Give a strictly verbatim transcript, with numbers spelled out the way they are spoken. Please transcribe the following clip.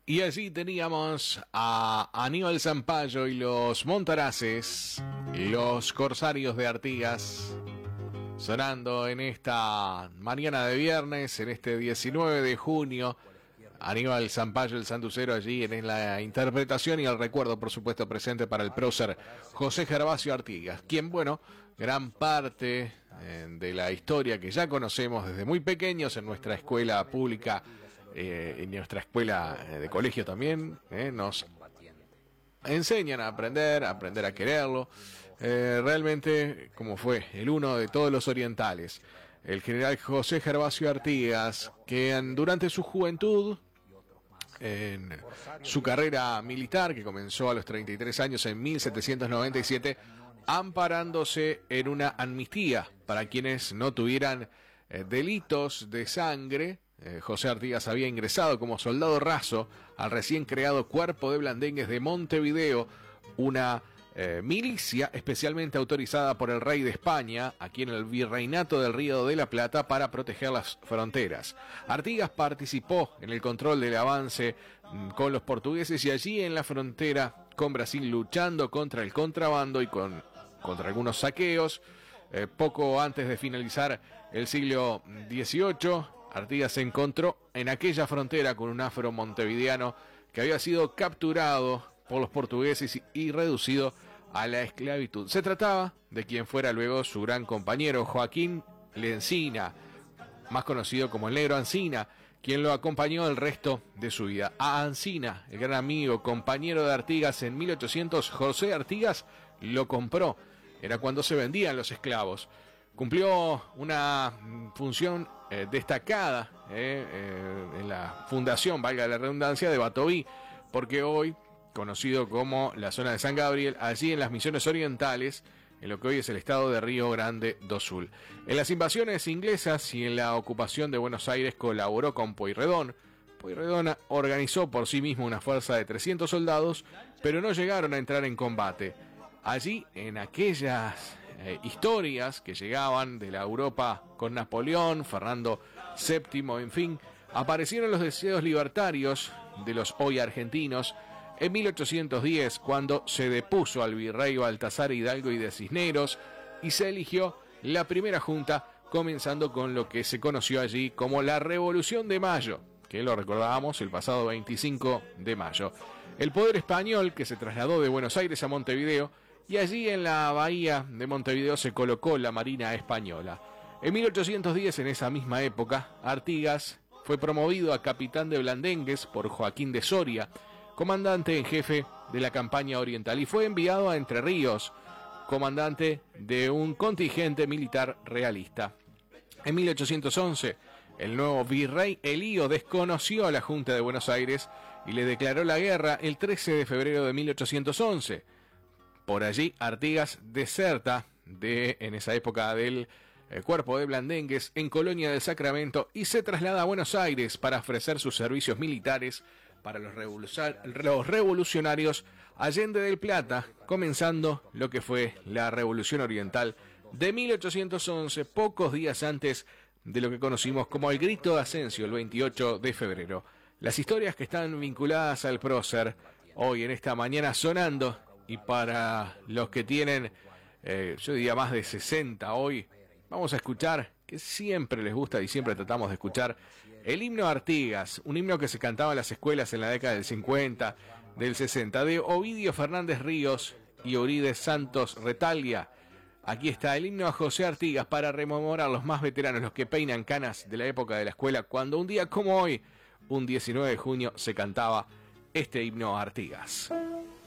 Y allí teníamos a Aníbal Zampayo y los Montaraces, los Corsarios de Artigas, sonando en esta mañana de viernes, en este diecinueve de junio. Aníbal Zampayo, el santucero, allí en la interpretación, y el recuerdo, por supuesto, presente para el prócer José Gervasio Artigas, quien, bueno, gran parte eh, de la historia que ya conocemos desde muy pequeños en nuestra escuela pública, eh, en nuestra escuela eh, de colegio también, eh, nos enseñan a aprender, a aprender a quererlo, eh, realmente como fue el uno de todos los orientales, el general José Gervasio Artigas, que durante su juventud, en su carrera militar, que comenzó a los treinta y tres años en mil setecientos noventa y siete, amparándose en una amnistía para quienes no tuvieran eh, delitos de sangre, eh, José Artigas había ingresado como soldado raso al recién creado Cuerpo de Blandengues de Montevideo, una Eh, milicia especialmente autorizada por el rey de España, aquí en el Virreinato del Río de la Plata, para proteger las fronteras. Artigas participó en el control del avance mm, con los portugueses, y allí en la frontera con Brasil, luchando contra el contrabando y con, contra algunos saqueos. Eh, poco antes de finalizar el siglo dieciocho, Artigas se encontró en aquella frontera con un afro montevideano que había sido capturado por los portugueses y, y reducido a la esclavitud. Se trataba de quien fuera luego su gran compañero, Joaquín Lencina, más conocido como el Negro Ancina, quien lo acompañó el resto de su vida. A Ancina, el gran amigo, compañero de Artigas, en mil ochocientos, José Artigas lo compró. Era cuando se vendían los esclavos. Cumplió una función eh, destacada eh, eh, en la fundación, valga la redundancia, de Batoví, porque hoy, conocido como la zona de San Gabriel, allí en las Misiones Orientales, en lo que hoy es el estado de Río Grande do Sul. En las invasiones inglesas y en la ocupación de Buenos Aires colaboró con Pueyrredón. Pueyrredón organizó por sí mismo una fuerza de trescientos soldados, pero no llegaron a entrar en combate. Allí, en aquellas eh, historias que llegaban de la Europa con Napoleón, Fernando séptimo, en fin, aparecieron los deseos libertarios de los hoy argentinos. En mil ochocientos diez, cuando se depuso al virrey Baltasar Hidalgo y de Cisneros y se eligió la primera junta, comenzando con lo que se conoció allí como la Revolución de Mayo, que lo recordábamos el pasado veinticinco de mayo. El poder español, que se trasladó de Buenos Aires a Montevideo, y allí en la bahía de Montevideo se colocó la Marina Española. En mil ochocientos diez, en esa misma época, Artigas fue promovido a capitán de Blandengues por Joaquín de Soria, comandante en jefe de la campaña oriental, y fue enviado a Entre Ríos, comandante de un contingente militar realista. En mil ochocientos once, el nuevo virrey Elío desconoció a la Junta de Buenos Aires y le declaró la guerra el trece de febrero de mil ochocientos once. Por allí, Artigas deserta de, en esa época, del eh, Cuerpo de Blandengues en Colonia del Sacramento y se traslada a Buenos Aires para ofrecer sus servicios militares para los, los revolucionarios Allende del Plata, comenzando lo que fue la Revolución Oriental de mil ochocientos once, pocos días antes de lo que conocimos como el Grito de Ascencio, el veintiocho de febrero. Las historias que están vinculadas al prócer, hoy en esta mañana sonando, y para los que tienen, eh, yo diría más de sesenta hoy, vamos a escuchar, que siempre les gusta y siempre tratamos de escuchar, el himno Artigas, un himno que se cantaba en las escuelas en la década del cincuenta, del sesenta, de Ovidio Fernández Ríos y Eurides Santos Retalia. Aquí está el himno a José Artigas para rememorar los más veteranos, los que peinan canas de la época de la escuela, cuando un día como hoy, un diecinueve de junio, se cantaba este himno a Artigas.